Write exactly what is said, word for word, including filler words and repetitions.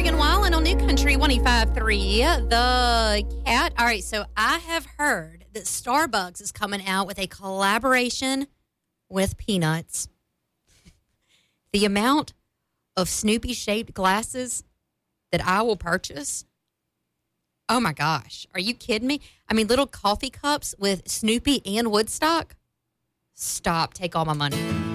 Morgan Wallen on New Country one oh five point three. The Cat. All right, so I have heard that Starbucks is coming out with a collaboration with Peanuts. The amount of Snoopy-shaped glasses that I will purchase, oh my gosh, are you kidding me? I mean, little coffee cups with Snoopy and Woodstock? Stop, take all my money.